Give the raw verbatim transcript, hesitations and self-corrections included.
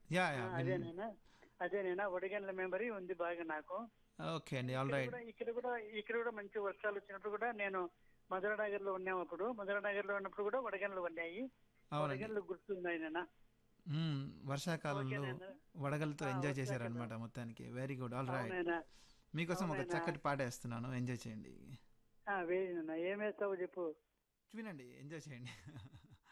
Yeah! ఆ! Yeah! Win అదేనేనా అదేనేనా వడగండ్ల memory ఉంది బాగా నాకు. ఓకే అండి. ఆల్ ఇక్కడ రైట్. కూడా ఇక్కడ కూడా ఇక్కడ కూడా మంచి వర్షాలు వచ్చినప్పుడు కూడా నేను మధురనగర్‌లో ఉన్నాము అప్పుడు. మధురనగర్‌లో ఉన్నప్పుడు కూడా వడగండ్లు పడ్డాయి. అవునండి. వడగండ్లు గుర్తున్నాయి నాన్న. హ్మ్. వర్షాకాలంలో ఓకేనేనా? వడగళ్ళతో ఆ! ఎంజాయ్ వచ్చా కదా! చేశారనమాట మొత్తానికి. Very good. All right. అవునాయనా. మీకోసం ఒక అవునాయనా. చక్కటి పాటేస్తున్నాను. ఎంజాయ్ చేయండి. ఆ! వేయి నాన్న. ఏమేస్తావో చెప్పు. వినండి. ఎంజాయ్ చేయండి.